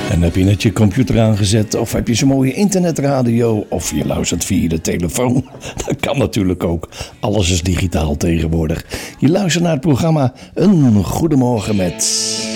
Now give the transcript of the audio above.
En heb je net je computer aangezet of heb je zo'n mooie internetradio of je luistert via de telefoon? Dat kan natuurlijk ook. Alles is digitaal tegenwoordig. Je luistert naar het programma Een Goedemorgen met...